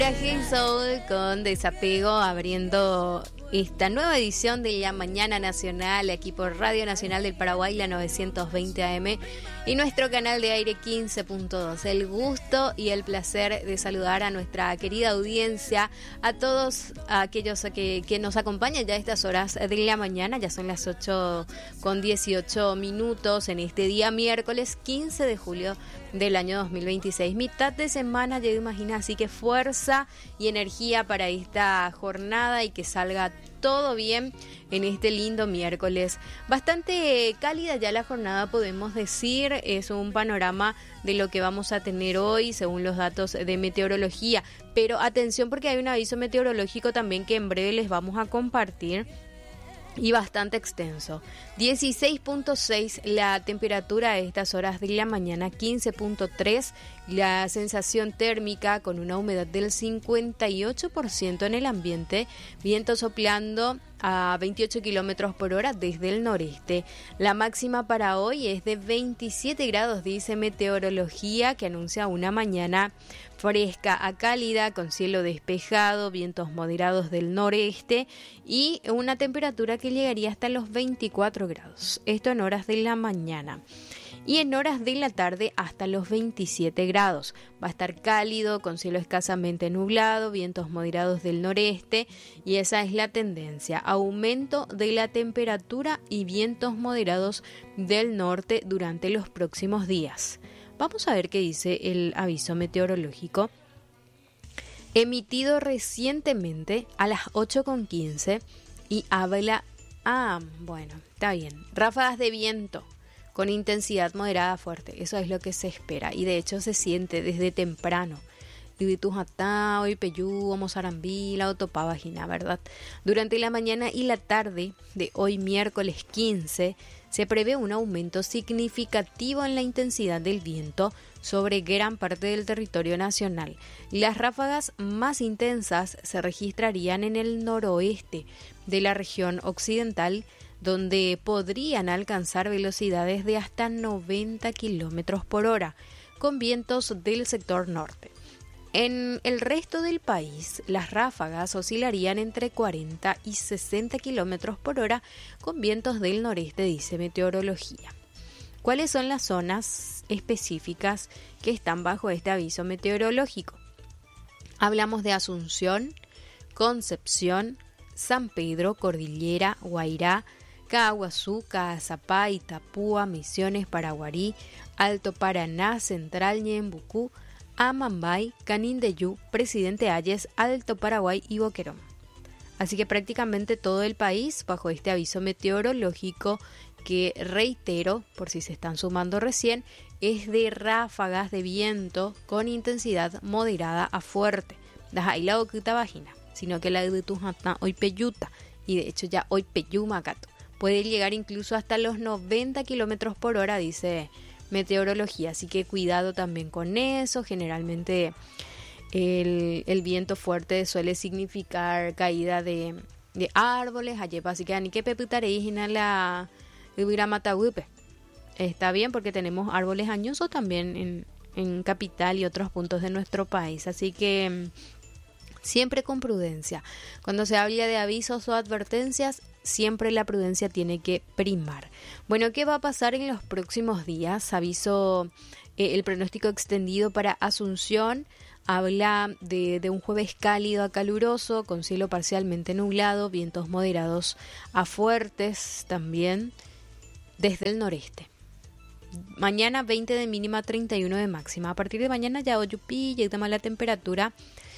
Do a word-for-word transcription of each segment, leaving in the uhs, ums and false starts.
Viaje Soul con Desapego abriendo esta nueva edición de la Mañana Nacional aquí por Radio Nacional del Paraguay, la novecientos veinte A M y nuestro canal de aire quince punto dos. El gusto y el placer de saludar a nuestra querida audiencia, a todos aquellos que, que nos acompañan ya a estas horas de la mañana. Ya son las ocho con dieciocho minutos en este día miércoles quince de julio del año dos mil veintiséis. Mitad de semana, ya imagina, así que fuerza y energía para esta jornada y que salga todo bien en este lindo miércoles. Bastante cálida ya la jornada, podemos decir. Es un panorama de lo que vamos a tener hoy según los datos de meteorología. Pero atención, porque hay un aviso meteorológico también que en breve les vamos a compartir. Y bastante extenso. dieciséis punto seis la temperatura a estas horas de la mañana, quince punto tres la sensación térmica con una humedad del cincuenta y ocho por ciento en el ambiente, viento soplando a veintiocho kilómetros por hora desde el noreste. La máxima para hoy es de veintisiete grados, dice meteorología, que anuncia una mañana fresca a cálida, con cielo despejado, vientos moderados del noreste y una temperatura que llegaría hasta los veinticuatro grados. Esto en horas de la mañana. Y en horas de la tarde hasta los veintisiete grados. Va a estar cálido, con cielo escasamente nublado, vientos moderados del noreste y esa es la tendencia. Aumento de la temperatura y vientos moderados del norte durante los próximos días. Vamos a ver qué dice el aviso meteorológico emitido recientemente a las ocho con quince y habla, ah, bueno, está bien, ráfagas de viento con intensidad moderada fuerte. Eso es lo que se espera y de hecho se siente desde temprano. Ibitujatá, Oipeyú, Mozarambí, Otopavagina, ¿verdad? Durante la mañana y la tarde de hoy miércoles quince se prevé un aumento significativo en la intensidad del viento sobre gran parte del territorio nacional. Las ráfagas más intensas se registrarían en el noroeste de la región occidental, donde podrían alcanzar velocidades de hasta noventa kilómetros por hora, con vientos del sector norte. En el resto del país, las ráfagas oscilarían entre cuarenta y sesenta kilómetros por hora con vientos del noreste, dice meteorología. ¿Cuáles son las zonas específicas que están bajo este aviso meteorológico? Hablamos de Asunción, Concepción, San Pedro, Cordillera, Guairá, Caaguazú, Caazapá, Itapúa, Misiones, Paraguarí, Alto Paraná, Central, Ñembucú, Amambay, Canindeyú, Presidente Hayes, Alto Paraguay y Boquerón. Así que prácticamente todo el país bajo este aviso meteorológico que, reitero, por si se están sumando recién, es de ráfagas de viento con intensidad moderada a fuerte. Ahí la oculta vagina, sino que la de Tujatá hoy peyuta y de hecho ya hoy peyumacato. Puede llegar incluso hasta los noventa kilómetros por hora, dice meteorología, así que cuidado también con eso. Generalmente el, el viento fuerte suele significar caída de, de árboles, así que ni que peputaréis la matahuipe. Está bien porque tenemos árboles añosos también en, en capital y otros puntos de nuestro país, así que siempre con prudencia. Cuando se habla de avisos o advertencias, siempre la prudencia tiene que primar. Bueno, ¿qué va a pasar en los próximos días? Aviso, eh, el pronóstico extendido para Asunción habla de, de un jueves cálido a caluroso, con cielo parcialmente nublado, vientos moderados a fuertes también desde el noreste. Mañana veinte de mínima, treinta y uno de máxima. A partir de mañana ya oyupí, ya está la temperatura.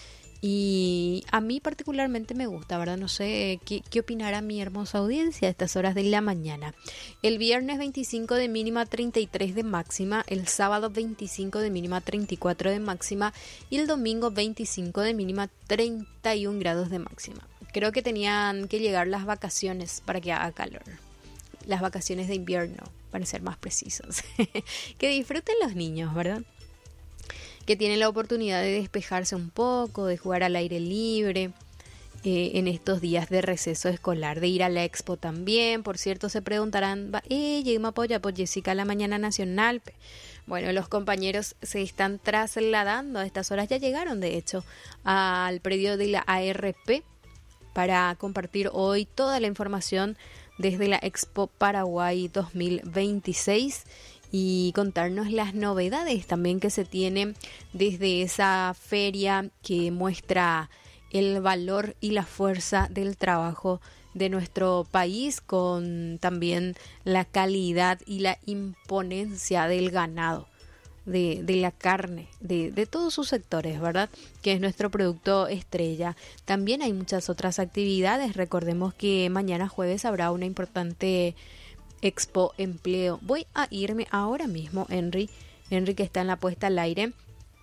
Y a mí particularmente me gusta, ¿verdad? No sé qué, qué opinará mi hermosa audiencia a estas horas de la mañana. El viernes veinticinco de mínima, treinta y tres de máxima. El sábado veinticinco de mínima, treinta y cuatro de máxima. Y el domingo veinticinco de mínima, treinta y uno grados de máxima. Creo que tenían que llegar las vacaciones para que haga calor. Las vacaciones de invierno, para ser más precisos. Que disfruten los niños, ¿verdad? Que tienen la oportunidad de despejarse un poco, de jugar al aire libre eh, en estos días de receso escolar, de ir a la expo también. Por cierto, se preguntarán, eh, llegué a apoyar por Jessica la mañana nacional. Bueno, los compañeros se están trasladando a estas horas, ya llegaron de hecho al predio de la A R P para compartir hoy toda la información desde la Expo Paraguay dos mil veintiséis y contarnos las novedades también que se tienen desde esa feria que muestra el valor y la fuerza del trabajo de nuestro país, con también la calidad y la imponencia del ganado, de, de la carne, de, de todos sus sectores, ¿verdad? Que es nuestro producto estrella. También hay muchas otras actividades. Recordemos que mañana jueves habrá una importante Expo Empleo. Voy a irme ahora mismo, Henry, Henry que está en la puesta al aire,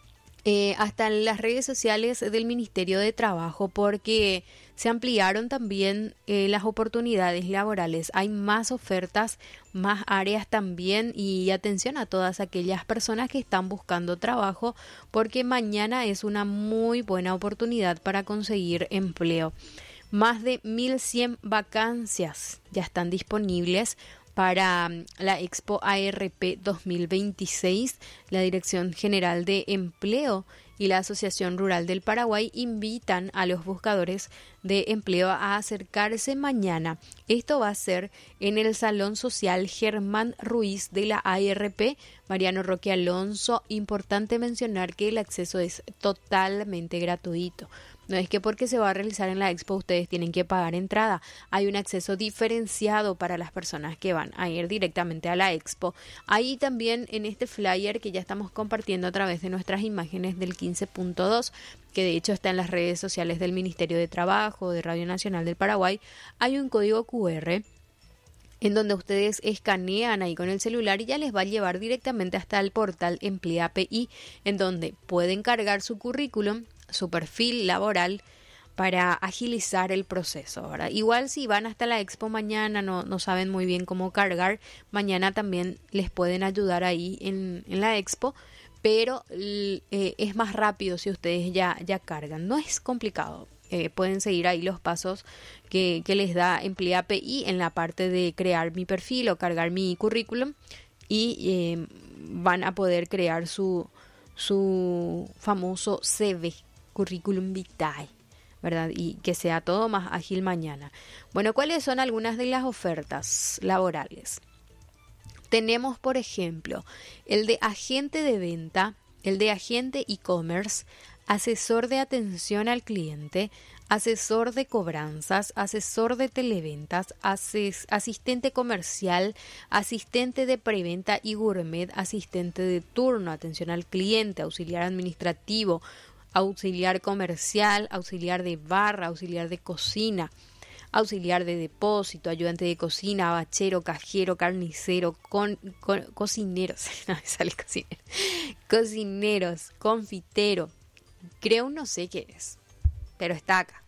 eh, hasta en las redes sociales del Ministerio de Trabajo, porque se ampliaron también eh, las oportunidades laborales. Hay más ofertas, más áreas también, y atención a todas aquellas personas que están buscando trabajo, porque mañana es una muy buena oportunidad para conseguir empleo. Más de mil cien vacancias ya están disponibles para la Expo A R P dos mil veintiséis. La Dirección General de Empleo y la Asociación Rural del Paraguay invitan a los buscadores de empleo a acercarse mañana. Esto va a ser en el Salón Social Germán Ruiz de la A R P, Mariano Roque Alonso. Importante mencionar que el acceso es totalmente gratuito. No es que porque se va a realizar en la expo ustedes tienen que pagar entrada. Hay un acceso diferenciado para las personas que van a ir directamente a la expo. Ahí también en este flyer que ya estamos compartiendo a través de nuestras imágenes del quince punto dos, que de hecho está en las redes sociales del Ministerio de Trabajo, de Radio Nacional del Paraguay, hay un código cu erre en donde ustedes escanean ahí con el celular y ya les va a llevar directamente hasta el portal Emplea P I, en donde pueden cargar su currículum, su perfil laboral, para agilizar el proceso, ¿verdad? Igual si van hasta la expo mañana, no, no saben muy bien cómo cargar, mañana también les pueden ayudar ahí en, en la expo, pero eh, es más rápido si ustedes ya, ya cargan. No es complicado, eh, pueden seguir ahí los pasos que, que les da Emplea P I en la parte de crear mi perfil o cargar mi currículum, y eh, van a poder crear su, su famoso C V, currículum vitae, ¿verdad? Y que sea todo más ágil mañana. Bueno, ¿cuáles son algunas de las ofertas laborales? Tenemos, por ejemplo, el de agente de venta, el de agente e-commerce, asesor de atención al cliente, asesor de cobranzas, asesor de televentas, ases- asistente comercial, asistente de preventa y gourmet, asistente de turno, atención al cliente, auxiliar administrativo, auxiliar comercial, auxiliar de barra, auxiliar de cocina, auxiliar de depósito, ayudante de cocina, bachero, cajero, carnicero, con, con cocineros, no me sale cocinero, cocineros, confitero, creo no sé qué es, pero está acá.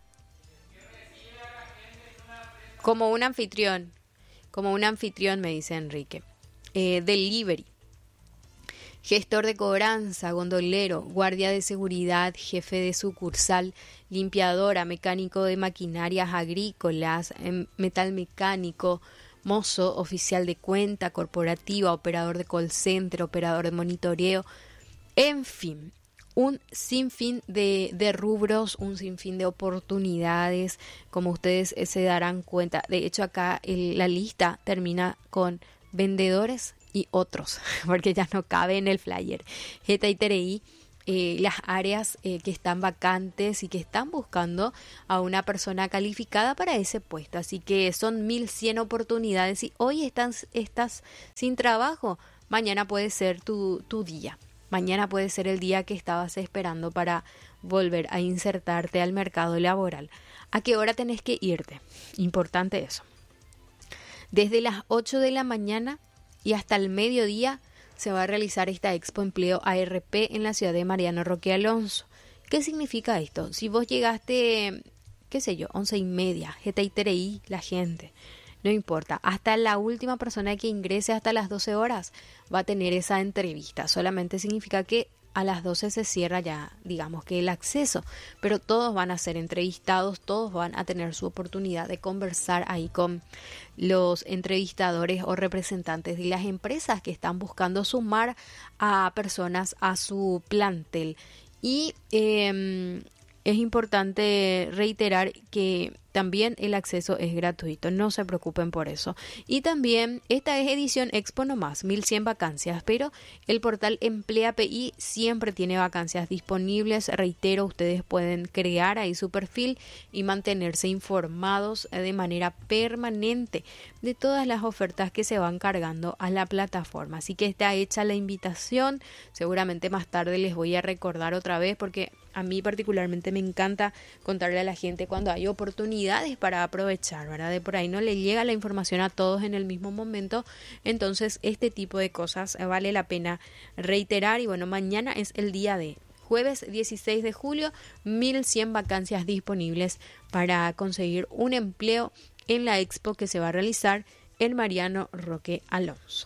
Como un anfitrión, como un anfitrión me dice Enrique. Eh, delivery. Gestor de cobranza, gondolero, guardia de seguridad, jefe de sucursal, limpiadora, mecánico de maquinarias agrícolas, metalmecánico, mozo, oficial de cuenta corporativa, operador de call center, operador de monitoreo, en fin, un sinfín de, de rubros, un sinfín de oportunidades, como ustedes se darán cuenta. De hecho, acá el, la lista termina con vendedores y otros, porque ya no cabe en el flyer. Jeta y T R I, eh, las áreas eh, que están vacantes y que están buscando a una persona calificada para ese puesto. Así que son mil cien oportunidades y hoy estás, estás sin trabajo. Mañana puede ser tu, tu día. Mañana puede ser el día que estabas esperando para volver a insertarte al mercado laboral. ¿A qué hora tenés que irte? Importante eso. Desde las ocho de la mañana y hasta el mediodía se va a realizar esta Expo Empleo A R P en la ciudad de Mariano Roque Alonso. ¿Qué significa esto? Si vos llegaste, qué sé yo, once y media, Jeta y T R I, la gente, no importa, hasta la última persona que ingrese hasta las doce horas va a tener esa entrevista. Solamente significa que a las doce se cierra ya, digamos que el acceso, pero todos van a ser entrevistados, todos van a tener su oportunidad de conversar ahí con los entrevistadores o representantes de las empresas que están buscando sumar a personas a su plantel. Y eh, es importante reiterar que también el acceso es gratuito, no se preocupen por eso. Y también esta es edición Expo nomás, mil cien vacancias, pero el portal Emplea P I siempre tiene vacancias disponibles. Reitero, ustedes pueden crear ahí su perfil y mantenerse informados de manera permanente de todas las ofertas que se van cargando a la plataforma. Así que está hecha la invitación, seguramente más tarde les voy a recordar otra vez porque a mí particularmente me encanta contarle a la gente cuando hay oportunidades para aprovechar, ¿verdad? De por ahí no le llega la información a todos en el mismo momento, entonces este tipo de cosas vale la pena reiterar. Y bueno, mañana es el día de jueves dieciséis de julio, mil cien vacancias disponibles para conseguir un empleo en la expo que se va a realizar en Mariano Roque Alonso.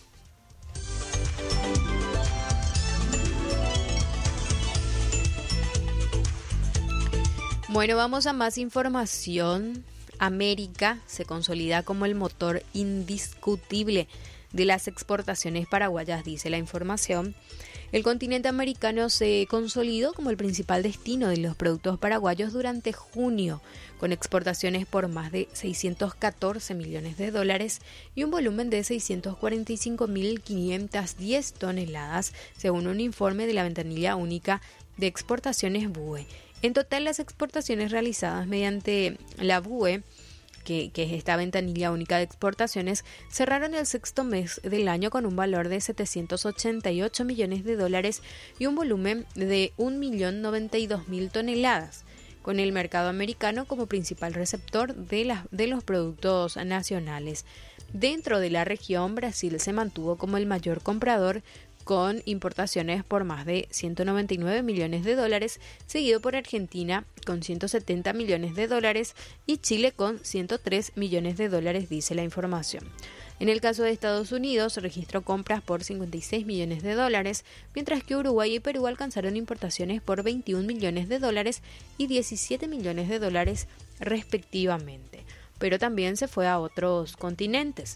Bueno, vamos a más información. América se consolida como el motor indiscutible de las exportaciones paraguayas, dice la información. El continente americano se consolidó como el principal destino de los productos paraguayos durante junio, con exportaciones por más de seiscientos catorce millones de dólares y un volumen de seiscientos cuarenta y cinco mil quinientas diez toneladas, según un informe de la ventanilla única de exportaciones B U E. En total, las exportaciones realizadas mediante la B U E, que, que es esta ventanilla única de exportaciones, cerraron el sexto mes del año con un valor de setecientos ochenta y ocho millones de dólares y un volumen de un millón noventa y dos mil toneladas, con el mercado americano como principal receptor de, la, de los productos nacionales. Dentro de la región, Brasil se mantuvo como el mayor comprador, con importaciones por más de ciento noventa y nueve millones de dólares, seguido por Argentina con ciento setenta millones de dólares y Chile con ciento tres millones de dólares, dice la información. En el caso de Estados Unidos, registró compras por cincuenta y seis millones de dólares, mientras que Uruguay y Perú alcanzaron importaciones por veintiún millones de dólares y diecisiete millones de dólares respectivamente. Pero también se fue a otros continentes.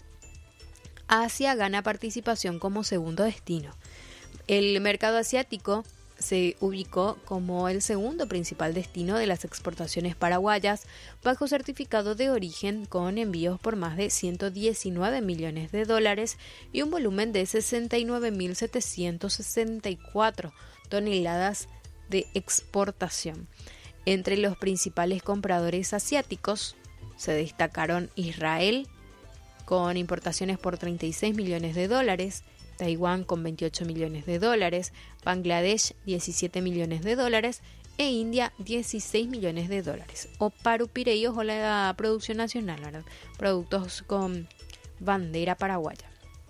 Asia gana participación como segundo destino. El mercado asiático se ubicó como el segundo principal destino de las exportaciones paraguayas, bajo certificado de origen, con envíos por más de ciento diecinueve millones de dólares y un volumen de sesenta y nueve mil setecientos sesenta y cuatro toneladas de exportación. Entre los principales compradores asiáticos se destacaron Israel, con importaciones por treinta y seis millones de dólares, Taiwán con veintiocho millones de dólares, Bangladesh diecisiete millones de dólares e India dieciséis millones de dólares. O Parupirey o la producción nacional, ¿verdad? Productos con bandera paraguaya.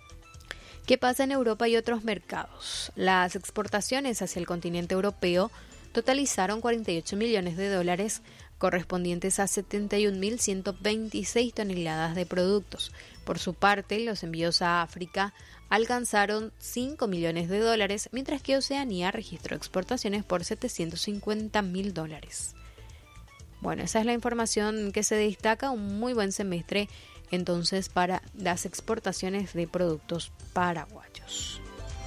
¿Qué pasa en Europa y otros mercados? Las exportaciones hacia el continente europeo totalizaron cuarenta y ocho millones de dólares, correspondientes a setenta y un mil ciento veintiséis toneladas de productos. Por su parte, los envíos a África alcanzaron cinco millones de dólares, mientras que Oceanía registró exportaciones por setecientos cincuenta mil dólares. Bueno, esa es la información que se destaca. Un muy buen semestre entonces para las exportaciones de productos paraguayos.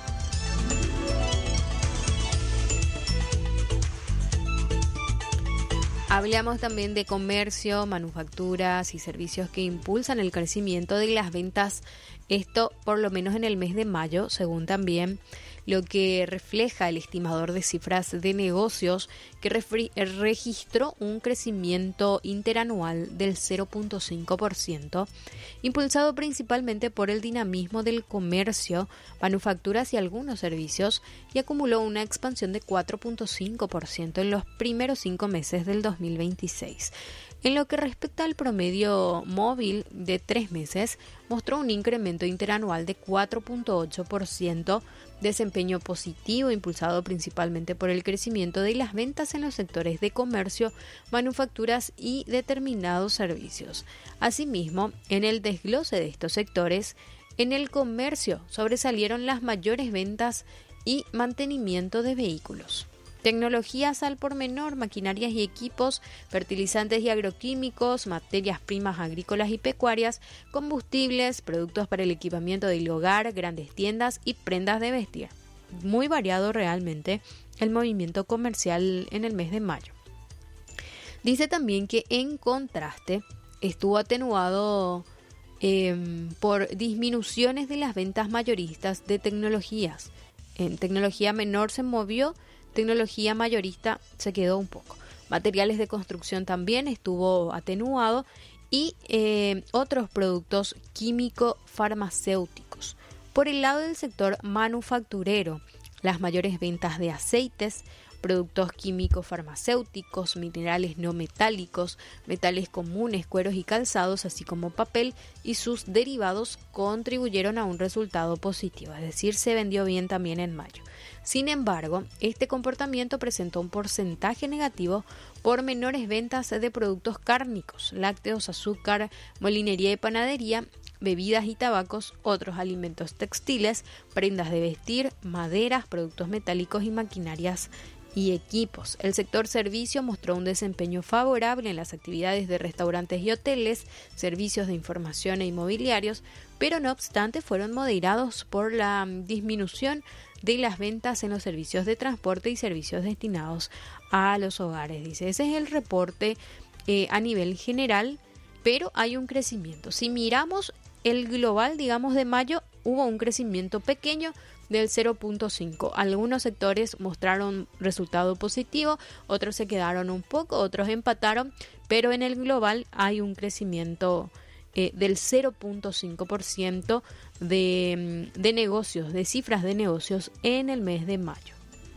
Hablamos también de comercio, manufacturas y servicios que impulsan el crecimiento de las ventas, esto por lo menos en el mes de mayo, según también lo que refleja el estimador de cifras de negocios, que refri- registró un crecimiento interanual del cero punto cinco por ciento, impulsado principalmente por el dinamismo del comercio, manufacturas y algunos servicios, y acumuló una expansión de cuatro punto cinco por ciento en los primeros cinco meses del dos mil veintiséis. En lo que respecta al promedio móvil de tres meses, mostró un incremento interanual de cuatro punto ocho por ciento, desempeño positivo impulsado principalmente por el crecimiento de las ventas en los sectores de comercio, manufacturas y determinados servicios. Asimismo, en el desglose de estos sectores, en el comercio sobresalieron las mayores ventas y mantenimiento de vehículos. Tecnologías al por menor, maquinarias y equipos, fertilizantes y agroquímicos, materias primas agrícolas y pecuarias, combustibles, productos para el equipamiento del hogar, grandes tiendas y prendas de vestir. Muy variado realmente el movimiento comercial en el mes de mayo. Dice también que en contraste estuvo atenuado eh, por disminuciones de las ventas mayoristas de tecnologías. En tecnología menor se movió, tecnología mayorista se quedó un poco. Materiales de construcción también estuvo atenuado y eh, otros productos químico-farmacéuticos. Por el lado del sector manufacturero, las mayores ventas de aceites, productos químicos farmacéuticos, minerales no metálicos, metales comunes, cueros y calzados, así como papel y sus derivados contribuyeron a un resultado positivo, es decir, se vendió bien también en mayo. Sin embargo, este comportamiento presentó un porcentaje negativo por menores ventas de productos cárnicos, lácteos, azúcar, molinería y panadería, bebidas y tabacos, otros alimentos textiles, prendas de vestir, maderas, productos metálicos y maquinarias y equipos. El sector servicio mostró un desempeño favorable en las actividades de restaurantes y hoteles, servicios de información e inmobiliarios, pero no obstante fueron moderados por la disminución de las ventas en los servicios de transporte y servicios destinados a los hogares. Dice, ese es el reporte eh, a nivel general, pero hay un crecimiento. Si miramos el global, digamos, de mayo, hubo un crecimiento pequeño del cero punto cinco. Algunos sectores mostraron resultado positivo, otros se quedaron un poco, otros empataron, pero en el global hay un crecimiento eh, del cero punto cinco por ciento de, de negocios, de cifras de negocios en el mes de mayo.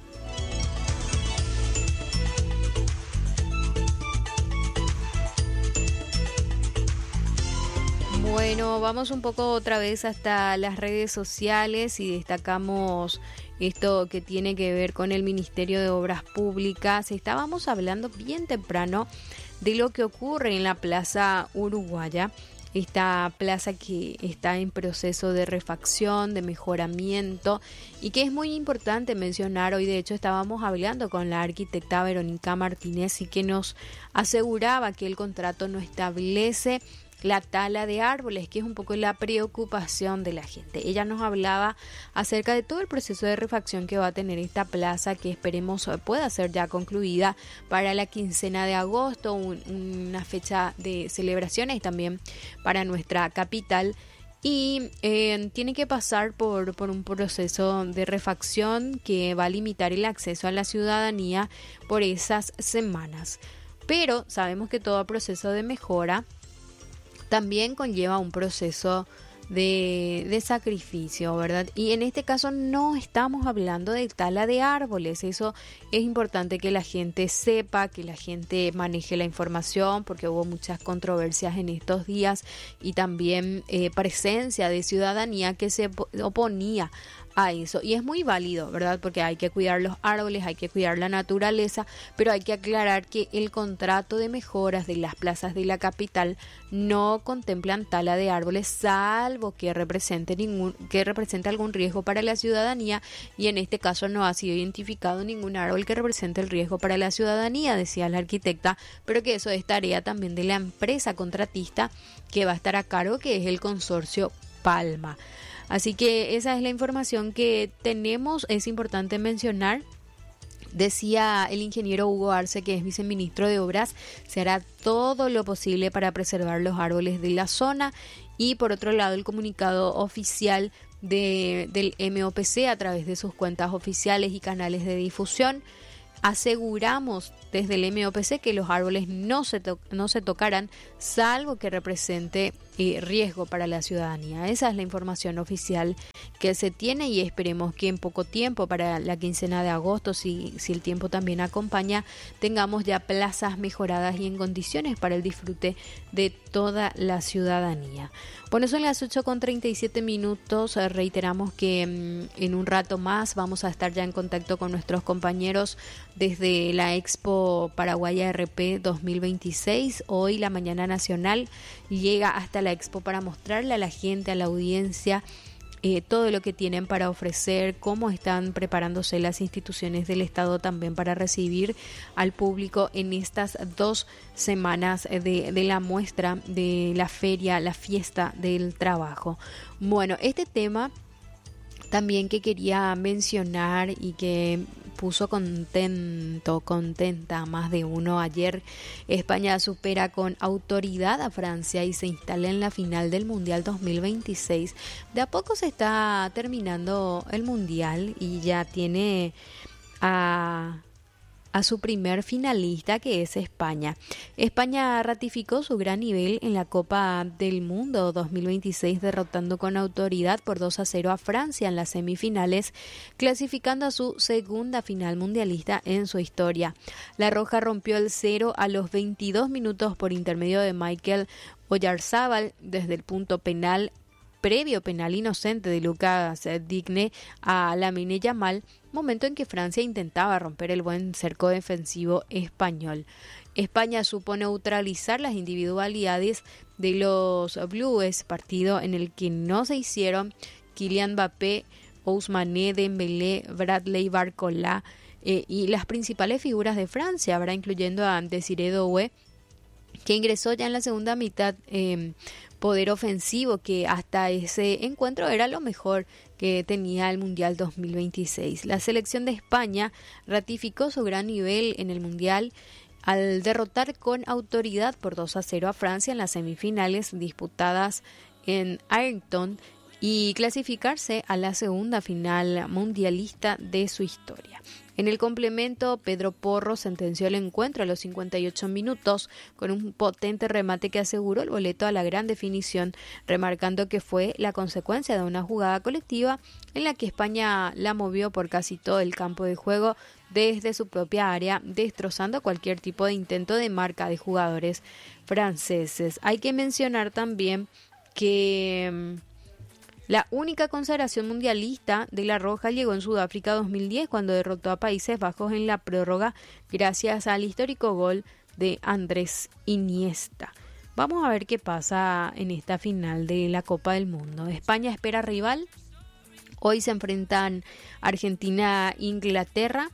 Bueno, vamos un poco otra vez hasta las redes sociales y destacamos esto que tiene que ver con el Ministerio de Obras Públicas. Estábamos hablando bien temprano de lo que ocurre en la Plaza Uruguaya, esta plaza que está en proceso de refacción, de mejoramiento y que es muy importante mencionar. Hoy de hecho estábamos hablando con la arquitecta Verónica Martínez y que nos aseguraba que el contrato no establece la tala de árboles, que es un poco la preocupación de la gente. Ella nos hablaba acerca de todo el proceso de refacción que va a tener esta plaza, que esperemos pueda ser ya concluida para la quincena de agosto, un, una fecha de celebraciones también para nuestra capital. Y eh, tiene que pasar por, por un proceso de refacción que va a limitar el acceso a la ciudadanía por esas semanas. Pero sabemos que todo proceso de mejora también conlleva un proceso de, de sacrificio, ¿verdad? Y en este caso no estamos hablando de tala de árboles. Eso es importante que la gente sepa, que la gente maneje la información, porque hubo muchas controversias en estos días y también eh, presencia de ciudadanía que se oponía a eso, y es muy válido, ¿verdad? Porque hay que cuidar los árboles, hay que cuidar la naturaleza, pero hay que aclarar que el contrato de mejoras de las plazas de la capital no contemplan tala de árboles, salvo que represente ningún que represente algún riesgo para la ciudadanía, y en este caso no ha sido identificado ningún árbol que represente el riesgo para la ciudadanía, decía la arquitecta, pero que eso es tarea también de la empresa contratista que va a estar a cargo, que es el consorcio Palma. Así que esa es la información que tenemos. Es importante mencionar, decía el ingeniero Hugo Arce, que es viceministro de Obras, se hará todo lo posible para preservar los árboles de la zona. Y por otro lado, el comunicado oficial de, del M O P C a través de sus cuentas oficiales y canales de difusión, aseguramos desde el M O P C que los árboles no se, to- no se tocarán, salvo que represente eh, riesgo para la ciudadanía. Esa es la información oficial que se tiene, y esperemos que en poco tiempo, para la quincena de agosto, si, si el tiempo también acompaña, tengamos ya plazas mejoradas y en condiciones para el disfrute de toda la ciudadanía. Bueno, son las ocho con treinta y siete minutos. Reiteramos que mmm, en un rato más vamos a estar ya en contacto con nuestros compañeros desde la Expo Paraguaya R P dos mil veintiséis. Hoy la Mañana Nacional llega hasta la Expo para mostrarle a la gente, a la audiencia, eh, todo lo que tienen para ofrecer, cómo están preparándose las instituciones del Estado también para recibir al público en estas dos semanas de, de la muestra, de la feria, la fiesta del trabajo. Bueno, este tema también que quería mencionar y que puso contento, contenta a más de uno ayer. España supera con autoridad a Francia y se instala en la final del Mundial dos mil veintiséis. De a poco se está terminando el Mundial y ya tiene a... a su primer finalista, que es España. España ratificó su gran nivel en la Copa del Mundo dos mil veintiséis, derrotando con autoridad por dos a cero a Francia en las semifinales, clasificando a su segunda final mundialista en su historia. La Roja rompió el cero a los veintidós minutos por intermedio de Michael Oyarzábal desde el punto penal, previo penal inocente de Lucas Digne a Lamine Yamal, momento en que Francia intentaba romper el buen cerco defensivo español. España supo neutralizar las individualidades de los Blues, partido en el que no se hicieron Kylian Mbappé, Ousmane Dembélé, Bradley Barcola eh, y las principales figuras de Francia, habrá incluyendo a Desiré Doué, que ingresó ya en la segunda mitad, eh, poder ofensivo que hasta ese encuentro era lo mejor que tenía el Mundial dos mil veintiséis. La selección de España ratificó su gran nivel en el Mundial al derrotar con autoridad por dos a cero a Francia en las semifinales disputadas en Ironton y clasificarse a la segunda final mundialista de su historia. En el complemento, Pedro Porro sentenció el encuentro a los cincuenta y ocho minutos con un potente remate que aseguró el boleto a la gran definición, remarcando que fue la consecuencia de una jugada colectiva en la que España la movió por casi todo el campo de juego desde su propia área, destrozando cualquier tipo de intento de marca de jugadores franceses. Hay que mencionar también que la única consagración mundialista de la Roja llegó en Sudáfrica dos mil diez, cuando derrotó a Países Bajos en la prórroga gracias al histórico gol de Andrés Iniesta. Vamos a ver qué pasa en esta final de la Copa del Mundo. España espera rival. Hoy se enfrentan Argentina e Inglaterra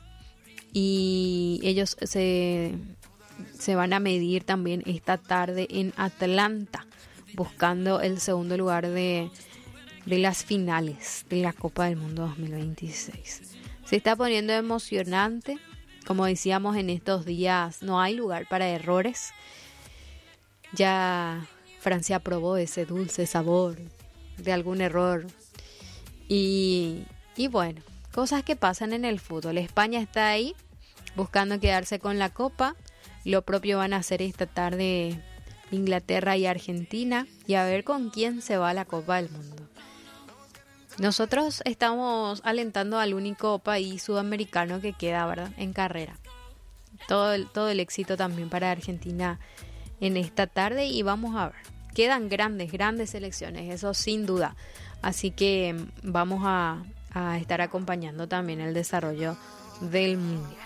y ellos se, se van a medir también esta tarde en Atlanta, buscando el segundo lugar de de las finales de la Copa del Mundo dos mil veintiséis. Se está poniendo emocionante. Como decíamos, en estos días no hay lugar para errores. Ya Francia probó ese dulce sabor de algún error. Y, y bueno, cosas que pasan en el fútbol. España está ahí buscando quedarse con la Copa. Lo propio van a hacer esta tarde Inglaterra y Argentina. Y a ver con quién se va a la Copa del Mundo. Nosotros estamos alentando al único país sudamericano que queda, ¿verdad?, en carrera. Todo el, todo el éxito también para Argentina en esta tarde y vamos a ver. Quedan grandes, grandes selecciones, eso sin duda. Así que vamos a, a estar acompañando también el desarrollo del Mundial.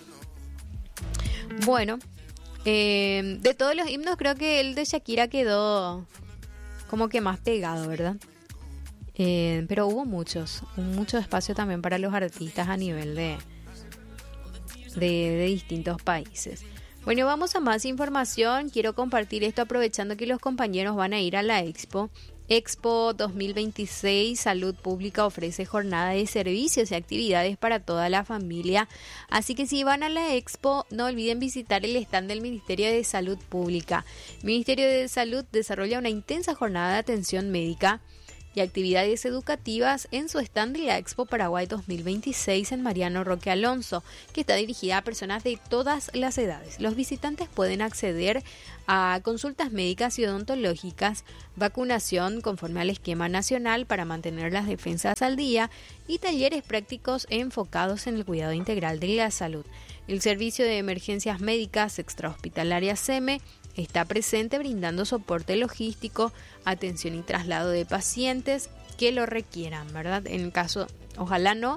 Bueno, eh, de todos los himnos creo que el de Shakira quedó como que más pegado, ¿verdad? Eh, pero hubo muchos, mucho espacio también para los artistas a nivel de, de, de distintos países. Bueno, vamos a más información. Quiero compartir esto aprovechando que los compañeros van a ir a la Expo. Expo dos mil veintiséis, Salud Pública ofrece jornada de servicios y actividades para toda la familia. Así que si van a la Expo, no olviden visitar el stand del Ministerio de Salud Pública. El Ministerio de Salud desarrolla una intensa jornada de atención médica y actividades educativas en su stand de la Expo Paraguay dos mil veintiséis en Mariano Roque Alonso, que está dirigida a personas de todas las edades. Los visitantes pueden acceder a consultas médicas y odontológicas, vacunación conforme al esquema nacional para mantener las defensas al día y talleres prácticos enfocados en el cuidado integral de la salud. El Servicio de Emergencias Médicas Extrahospitalarias S E M E está presente brindando soporte logístico, atención y traslado de pacientes que lo requieran, ¿verdad? En caso, ojalá no,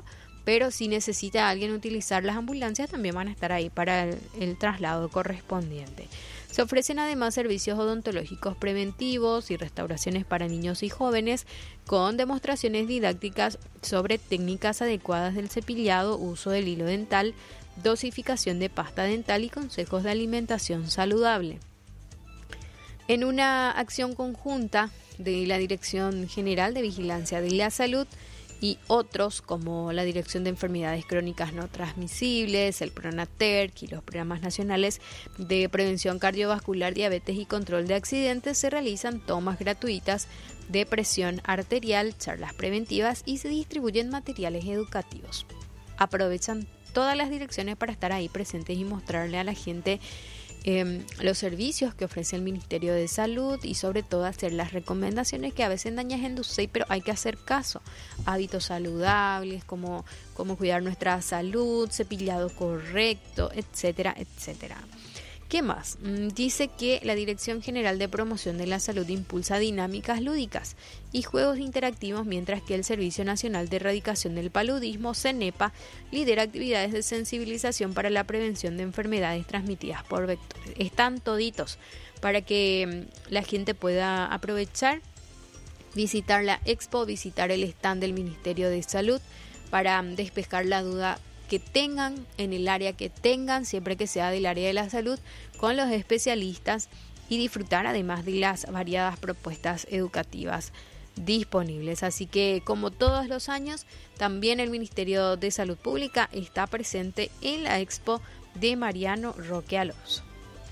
pero si necesita alguien utilizar las ambulancias, también van a estar ahí para el, el traslado correspondiente. Se ofrecen además servicios odontológicos preventivos y restauraciones para niños y jóvenes con demostraciones didácticas sobre técnicas adecuadas del cepillado, uso del hilo dental, dosificación de pasta dental y consejos de alimentación saludable. En una acción conjunta de la Dirección General de Vigilancia de la Salud y otros como la Dirección de Enfermedades Crónicas No Transmisibles, el PRONATERC y los programas nacionales de prevención cardiovascular, diabetes y control de accidentes, se realizan tomas gratuitas de presión arterial, charlas preventivas y se distribuyen materiales educativos. Aprovechan todas las direcciones para estar ahí presentes y mostrarle a la gente Eh, los servicios que ofrece el Ministerio de Salud y sobre todo hacer las recomendaciones que a veces dañan en Dusei, pero hay que hacer caso. Hábitos saludables, como, como cuidar nuestra salud, cepillado correcto, etcétera, etcétera. ¿Qué más? Dice que la Dirección General de Promoción de la Salud impulsa dinámicas lúdicas y juegos interactivos, mientras que el Servicio Nacional de Erradicación del Paludismo, CENEPA, lidera actividades de sensibilización para la prevención de enfermedades transmitidas por vectores. Están toditos para que la gente pueda aprovechar, visitar la expo, visitar el stand del Ministerio de Salud para despejar la duda que tengan en el área que tengan, siempre que sea del área de la salud, con los especialistas y disfrutar además de las variadas propuestas educativas disponibles. Así que, como todos los años, también el Ministerio de Salud Pública está presente en la expo de Mariano Roque Alonso.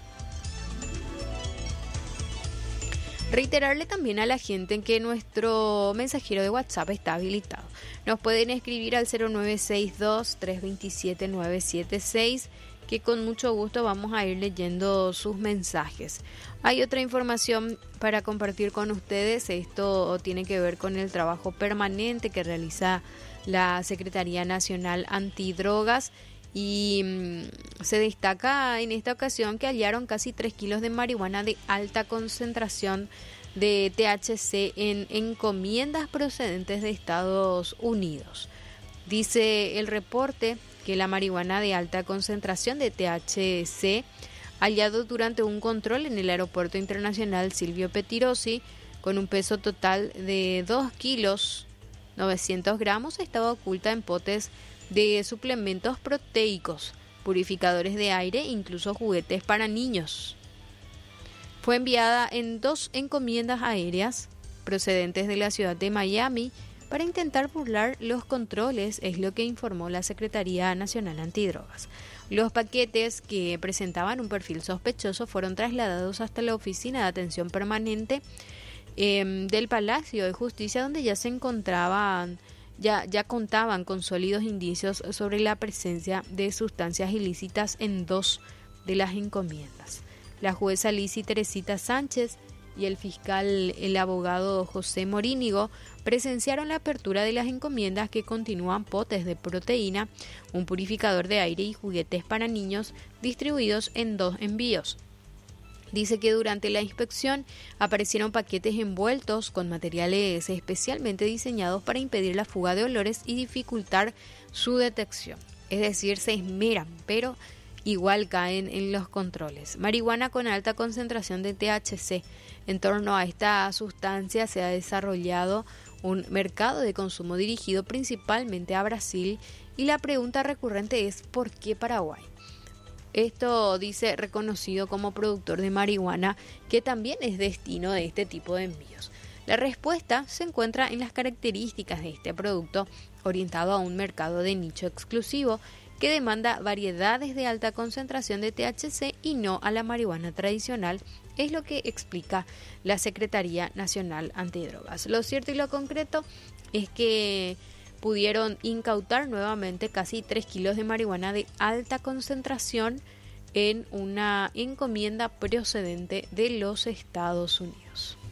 Reiterarle también a la gente que nuestro mensajero de WhatsApp está habilitado. Nos pueden escribir al cero nueve seis dos, tres dos siete, nueve siete seis, que con mucho gusto vamos a ir leyendo sus mensajes. Hay otra información para compartir con ustedes. Esto tiene que ver con el trabajo permanente que realiza la Secretaría Nacional Antidrogas. Y mmm, se destaca en esta ocasión que hallaron casi tres kilos de marihuana de alta concentración de T H C en encomiendas procedentes de Estados Unidos. Dice el reporte que la marihuana de alta concentración de T H C, hallado durante un control en el Aeropuerto Internacional Silvio Pettirossi, con un peso total de dos kilos novecientos gramos, estaba oculta en potes de suplementos proteicos, purificadores de aire e incluso juguetes para niños. Fue enviada en dos encomiendas aéreas procedentes de la ciudad de Miami para intentar burlar los controles, es lo que informó la Secretaría Nacional Antidrogas. Los paquetes que presentaban un perfil sospechoso fueron trasladados hasta la Oficina de Atención Permanente eh, del Palacio de Justicia, donde ya se encontraban Ya, ya contaban con sólidos indicios sobre la presencia de sustancias ilícitas en dos de las encomiendas. La jueza Lizy Teresita Sánchez y el fiscal, el abogado José Morínigo, presenciaron la apertura de las encomiendas, que continúan potes de proteína, un purificador de aire y juguetes para niños distribuidos en dos envíos. Dice que durante la inspección aparecieron paquetes envueltos con materiales especialmente diseñados para impedir la fuga de olores y dificultar su detección. Es decir, se esmeran, pero igual caen en los controles. Marihuana con alta concentración de T H C. En torno a esta sustancia se ha desarrollado un mercado de consumo dirigido principalmente a Brasil, y la pregunta recurrente es ¿por qué Paraguay? Esto dice reconocido como productor de marihuana, que también es destino de este tipo de envíos. La respuesta se encuentra en las características de este producto, orientado a un mercado de nicho exclusivo que demanda variedades de alta concentración de T H C y no a la marihuana tradicional, es lo que explica la Secretaría Nacional Antidrogas. Lo cierto y lo concreto es que pudieron incautar nuevamente casi tres kilos de marihuana de alta concentración en una encomienda procedente de los Estados Unidos.